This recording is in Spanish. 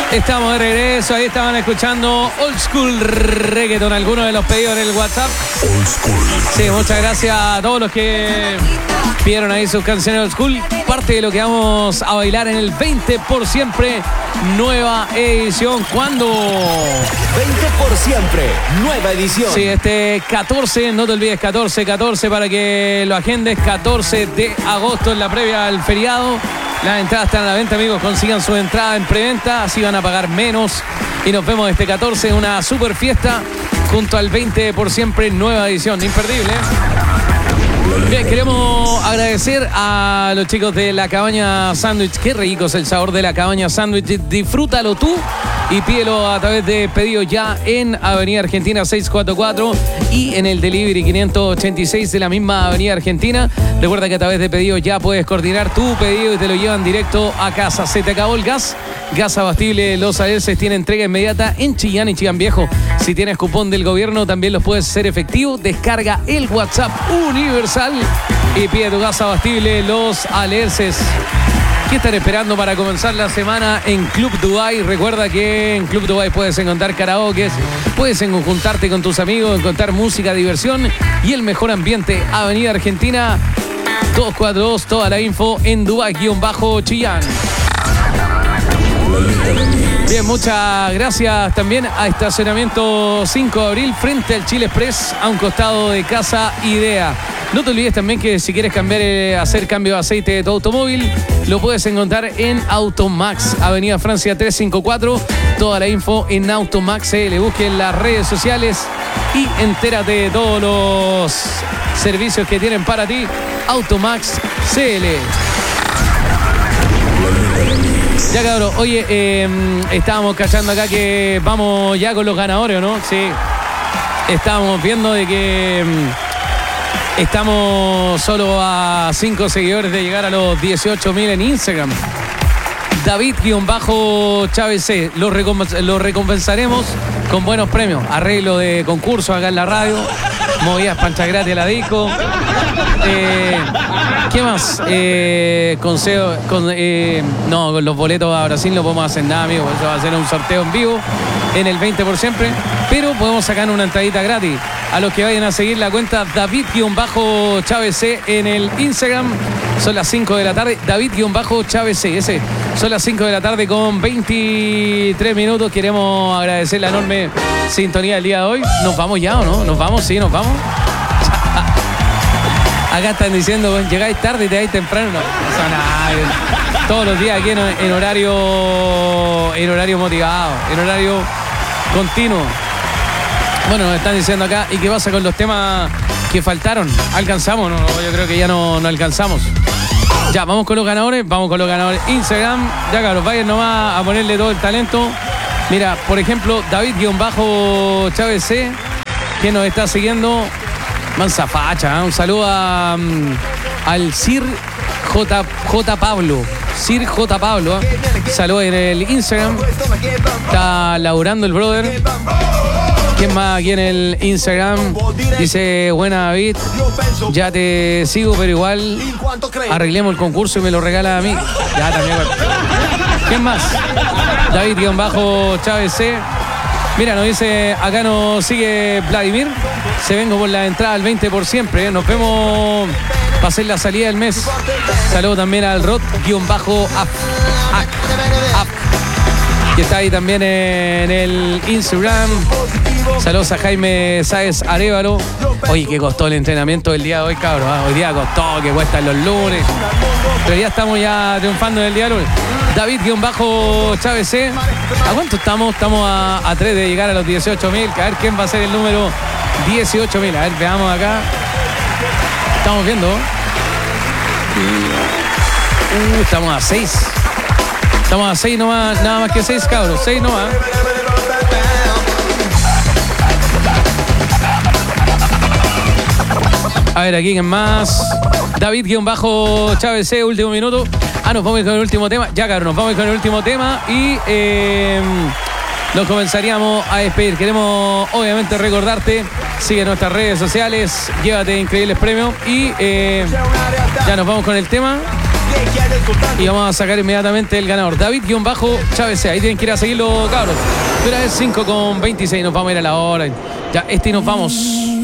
Estamos de regreso, ahí estaban escuchando Old School Reggaeton, algunos de los pedidos en el WhatsApp. Old School. Sí, muchas gracias a todos los que pidieron ahí sus canciones Old School. Parte de lo que vamos a bailar en el 20 por siempre, nueva edición. ¿Cuándo? 20 por siempre, nueva edición. Sí, este 14, no te olvides, 14 para que lo agendes, 14 de agosto en la previa al feriado. Las entradas están a la venta, amigos. Consigan su entrada en preventa, así van a pagar menos. Y nos vemos este 14 en una super fiesta junto al 20 por siempre, nueva edición. Imperdible. Bien, queremos agradecer a los chicos de La Cabaña Sándwich. Qué rico es el sabor de La Cabaña Sándwich. Disfrútalo tú y pídelo a través de pedido ya en Avenida Argentina 644 y en el delivery 586 de la misma Avenida Argentina. Recuerda que a través de pedido ya puedes coordinar tu pedido y te lo llevan directo a casa. ¿Se te acabó el gas? Gas Abastible Los Alerces tiene entrega inmediata en Chillán y Chillán Viejo. Si tienes cupón del gobierno también los puedes hacer efectivo. Descarga el WhatsApp universal y pide tu gas Abastible Los Alerces. ¿Qué están esperando para comenzar la semana en Club Dubai? Recuerda que en Club Dubai puedes encontrar karaokes, puedes juntarte con tus amigos, encontrar música, diversión y el mejor ambiente. Avenida Argentina 242, toda la info en Dubai-Chillán. Bien, muchas gracias también a Estacionamiento 5 de Abril frente al Chile Express a un costado de Casa Idea. No te olvides también que si quieres hacer cambio de aceite de tu automóvil, lo puedes encontrar en Automax, Avenida Francia 354. Toda la info en Automax CL. Busquen las redes sociales y entérate de todos los servicios que tienen para ti. Automax CL. Ya, cabrón, oye, estábamos cachando acá que vamos ya con los ganadores, ¿no? Sí. Estábamos viendo de que estamos solo a 5 seguidores de llegar a los 18.000 en Instagram. David-Chávez C. Lo recompensaremos con buenos premios. Arreglo de concurso acá en la radio. Movidas pancha gratis a la disco. ¿Qué más? Consejo. No, con los boletos a Brasil no podemos hacer nada, amigo. Eso va a ser un sorteo en vivo en el 20 por siempre. Pero podemos sacar una entradita gratis a los que vayan a seguir la cuenta David-Chávez C en el Instagram. Son las 5 de la tarde. David-Chávez C. Ese. Son las 5 de la tarde con 23 minutos. Queremos agradecer la enorme sintonía del día de hoy. ¿Nos vamos ya o no? ¿Nos vamos? Sí, nos vamos. Acá están diciendo, llegáis tarde y te vais temprano. No pasa nada. Todos los días aquí en horario motivado, en horario continuo. Bueno, nos están diciendo acá, ¿y qué pasa con los temas que faltaron? ¿Alcanzamos? No, yo creo que ya no alcanzamos. Ya, vamos con los ganadores, Instagram, ya cabros, vayan nomás a ponerle todo el talento. Mira, por ejemplo, David-Chávez C, que nos está siguiendo. Mansa facha, ¿eh? Un saludo al Sir J. Pablo. Sir J. Pablo, ¿eh? Saludos en el Instagram. Está laburando el brother. ¿Quién más aquí en el Instagram? Dice, buena David, ya te sigo, pero igual arreglemos el concurso y me lo regala a mí. Ya también. ¿Quién más? David-Chávez C. Mira, nos dice, acá nos sigue Vladimir. Se vengo por la entrada al 20 por siempre. ¿Eh? Nos vemos para hacer la salida del mes. Saludo también al Rod-Up. Que está ahí también en el Instagram. Saludos a Jaime Sáez Arévalo. Oye, que costó el entrenamiento del día de hoy, cabrón. Hoy día costó, que cuestan los lunes. Pero ya estamos triunfando en el día de lunes. David-Chávez C. ¿A cuánto estamos? Estamos a 3 de llegar a los 18.000. A ver quién va a ser el número 18.000. A ver, veamos acá. Estamos viendo. Estamos a 6. Estamos a 6 nomás, nada más que 6, cabros. 6 nomás. A ver, aquí, ¿quién más? David-Chávez C, último minuto. Nos vamos con el último tema. Ya, cabrón, nos vamos con el último tema y nos comenzaríamos a despedir. Queremos, obviamente, recordarte. Sigue nuestras redes sociales. Llévate increíbles premios. Y ya nos vamos con el tema. Y vamos a sacar inmediatamente el ganador. David-Chávez. Ahí tienen que ir a seguirlo, cabros. Pero es 5:26. Nos vamos a ir a la hora. Ya, y nos vamos.